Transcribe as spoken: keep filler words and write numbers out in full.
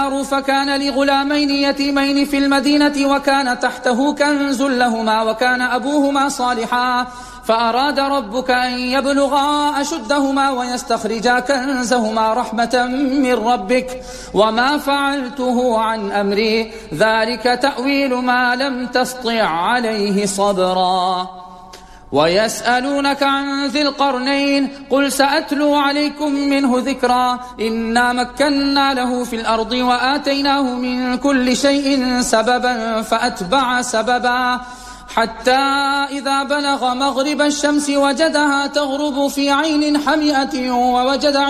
فكان لغلامين يتيمين في المدينة وكان تحته كنز لهما وكان أبوهما صالحا فأراد ربك أن يبلغا أشدهما ويستخرجا كنزهما رحمة من ربك وما فعلته عن أمري ذلك تأويل ما لم تسطع عليه صبرا ويسألونك عن ذي القرنين قل سأتلو عليكم منه ذكرا إنا مكنا له في الأرض وآتيناه من كل شيء سببا فأتبع سببا حتى إذا بلغ مغرب الشمس وجدها تغرب في عين حمئة ووجد